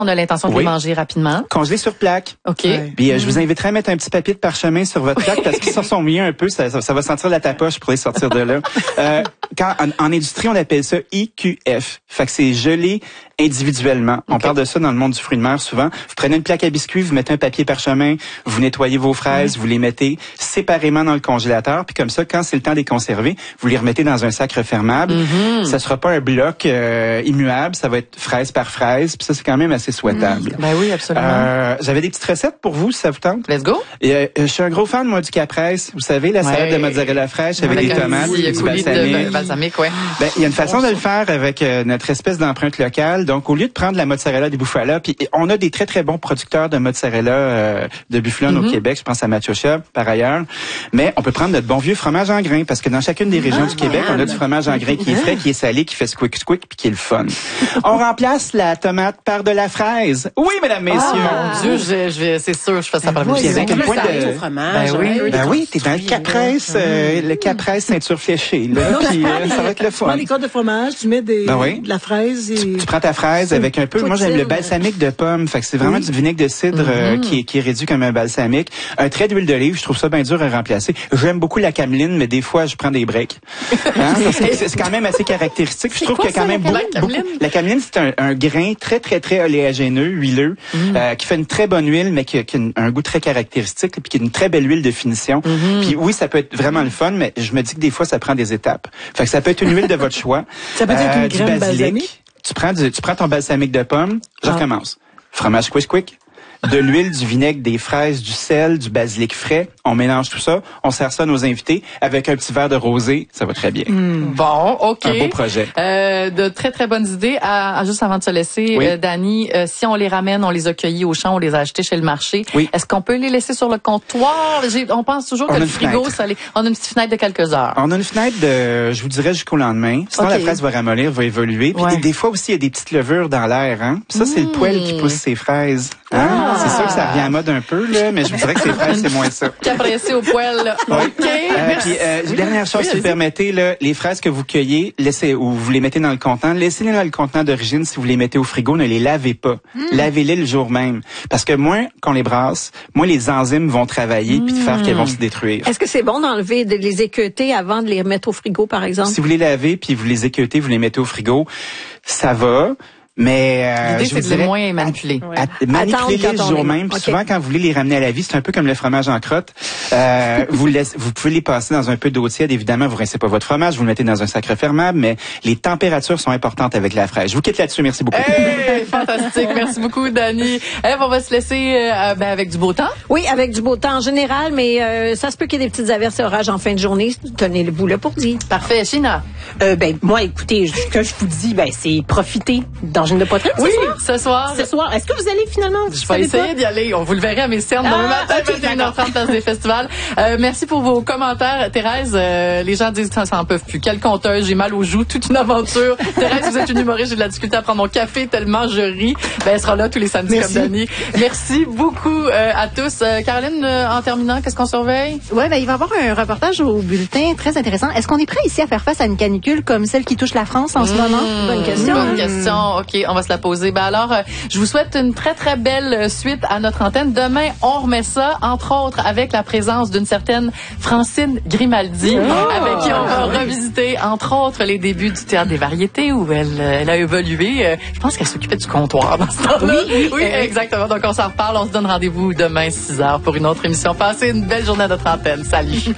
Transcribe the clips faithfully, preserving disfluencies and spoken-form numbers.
On a l'intention de Oui. les manger rapidement. Congelés sur plaque. OK. Ouais. Puis euh, je vous inviterai à mettre un petit papier de parchemin sur votre plaque parce qu'ils se sont mis un peu, ça, ça, ça va sentir la tapoche pour les sortir de là. Euh, quand, en, en industrie, on appelle ça I Q F. Fait que c'est gelé individuellement. On Okay. parle de ça dans le monde du fruit de mer souvent. Vous prenez une plaque à biscuits, vous mettez un papier parchemin, vous nettoyez vos fraises, vous les mettez séparément dans le congélateur, puis comme ça, quand c'est le temps de les conserver, vous les remettez dans un sac refermable. Mm-hmm. Ça sera pas un bloc euh, immuable, ça va être fraise par fraise, puis ça, c'est quand même assez souhaitable. Ben oui, absolument. Euh, J'avais des petites recettes pour vous, si ça vous tente. Let's go. Et, euh, je suis un gros fan, moi, du caprese. Vous savez, la salade Ouais. de mozzarella fraîche avec, des un tomates, petit du coulis balsamique. de balsamique, ouais. Ben, il y a une façon de le faire avec euh, notre espèce d'empreinte locale. Donc, au lieu de prendre la mozzarella des Bufala, puis on a des très, très bons producteurs de mozzarella euh, de bufflone Mm-hmm. au Québec. Je pense à Mathieu par ailleurs. Mais on peut prendre notre bon vieux fromage en grains, parce que dans chacune des régions du Québec, on a du fromage en grains qui est frais, qui est salé, qui fait squick squick, puis qui est le fun. On remplace la tomate par de la fraise. Oui, mesdames, messieurs. Oh mon Dieu, je, je vais, c'est sûr, je fais ça par la Puis avec une pointe de... au fromage. Ben oui. hein, Ben des oui, t'es dans le confiseries, capresse, euh, le capresse ceinture fléchée, là, puis euh, ça va être le Tu prends fun. les crottes de fromage, tu mets des, Ben oui. de la fraise et... Tu prends ta fraise avec un peu, moi j'aime le balsamique de pomme, fait que c'est vraiment Oui. du vinaigre de cidre euh, qui, est, qui est réduit comme un balsamique. Un trait d'huile d'olive, je trouve ça bien dur à remplacer. J'aime beaucoup la cameline, mais des fois je prends des breaks. Hein, parce que c'est c'est quand même assez caractéristique. Je trouve qu'il y a quand même beaucoup, la beaucoup- cameline? La cameline, c'est un, un grain très très très oléagineux, huileux, euh, qui fait une très bonne huile, mais qui a, qui a une- un goût très caractéristique, puis qui a une très belle huile de finition. Puis oui, ça peut être vraiment le fun, mais je me dis que des fois ça prend des étapes. Fait que ça peut être une huile de votre choix. Ça peut être une du crème basilic. balsamique? Tu prends du, tu prends ton balsamique de pomme. Je Ah. recommence. Fromage quick quick. De l'huile, du vinaigre, des fraises, du sel, du basilic frais. On mélange tout ça. On sert ça à nos invités avec un petit verre de rosé. Ça va très bien. Bon, OK. Un beau projet. Euh, de très, très bonnes idées. À, à- juste avant de se laisser, Oui. euh, Dani, euh, si on les ramène, on les a cueillis au champ, on les a achetés chez le marché, Oui. est-ce qu'on peut les laisser sur le comptoir? J'ai- on pense toujours On que a le une frigo, fenêtre. ça les, on a une petite fenêtre de quelques heures. On a une fenêtre de, je vous dirais, jusqu'au lendemain. Sinon, OK. la fraise va ramollir, va évoluer. Puis Ouais. des fois aussi, il y a des petites levures dans l'air. Hein? Puis ça, c'est le poêle qui pousse ses fraises. Hein? Ah. C'est sûr que ça revient à mode un peu, là, mais je vous dirais que ces fraises, c'est moins ça. Capressé au poêle. là. OK. Euh, merci. puis, euh, dernière chose, Oui, si vous allez-y. permettez, là, les fraises que vous cueillez, laissez ou vous les mettez dans le contenant, laissez-les dans le contenant d'origine. Si vous les mettez au frigo, ne les lavez pas. Lavez-les le jour même, parce que moins qu'on les brasse, moins les enzymes vont travailler puis de faire qu'elles vont se détruire. Est-ce que c'est bon d'enlever, de les équeuter avant de les remettre au frigo, par exemple? Si vous les lavez puis vous les équeutez, vous les mettez au frigo, ça va. Mais euh, L'idée, je c'est vous de les dirais, moins manipuler. à- Manipulez-les Attendre le quand on jour les- même. Puis OK. souvent, quand vous voulez les ramener à la vie, c'est un peu comme le fromage en crotte. Euh, vous, laissez, vous pouvez les passer dans un peu d'eau tiède. Évidemment, vous rincez pas votre fromage, vous le mettez dans un sac refermable, mais les températures sont importantes avec la fraise. Je vous quitte là-dessus. Merci beaucoup. Hey, fantastique. Merci beaucoup, Dani. Eh, on va se laisser euh, ben, avec du beau temps. Oui, avec du beau temps en général, mais euh, ça se peut qu'il y ait des petites averses et orages en fin de journée. Tenez-vous là pour dire. Parfait. China. Euh, ben, moi, écoutez, ce que je vous dis, ben, c'est profiter d'Angine de poitrine Oui, ce soir. ce soir. Ce soir. Est-ce que vous allez finalement? Vous Je vais savez essayer pas? d'y aller. On vous le verrez à mes cernes demain Ah, matin, ok, vingt et une heures trente, place des festivals. Euh, merci pour vos commentaires. Thérèse, euh, les gens disent ça, ça en peuvent plus. Quelle conteuse, j'ai mal aux joues, toute une aventure. Thérèse, vous êtes une humoriste, j'ai de la difficulté à prendre mon café tellement je ris. Ben, elle sera là tous les samedis Merci. comme Dani. Merci beaucoup euh, à tous. Euh, Caroline, euh, en terminant, qu'est-ce qu'on surveille? Ouais, ben, il va y avoir un reportage au bulletin très intéressant. Est-ce qu'on est prêt ici à faire face à une canicule comme celle qui touche la France en ce moment? Bonne question. Bonne question. OK, on va se la poser. Ben alors, euh, je vous souhaite une très, très belle euh, suite à notre antenne. Demain, on remet ça, entre autres, avec la présence d'une certaine Francine Grimaldi, avec qui on va revisiter, entre autres, les débuts du Théâtre des Variétés, où elle, euh, elle a évolué. Euh, je pense qu'elle s'occupait du comptoir dans ce temps-là. Oui, oui, exactement. Donc, on s'en reparle. On se donne rendez-vous demain, six heures, pour une autre émission. Passez une belle journée à notre antenne. Salut.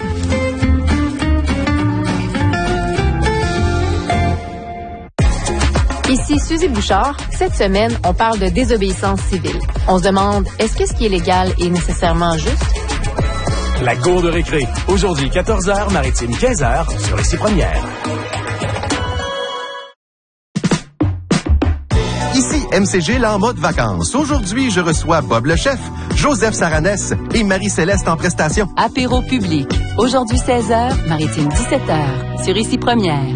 Ici Suzy Bouchard. Cette semaine, on parle de désobéissance civile. On se demande, est-ce que ce qui est légal est nécessairement juste? La cour de récré. Aujourd'hui, quatorze heures, maritime quinze heures, sur Ici Première. Ici M C G, là en mode vacances. Aujourd'hui, je reçois Bob le chef, Joseph Saranès et Marie-Céleste en prestation. Apéro public. Aujourd'hui seize heures, maritime dix-sept heures, sur Ici Première.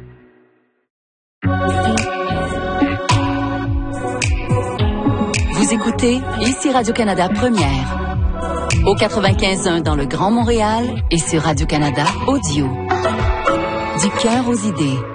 Vous écoutez Ici Radio-Canada Première. Au quatre-vingt-quinze point un dans le Grand Montréal et sur Radio-Canada Audio. Du cœur aux idées.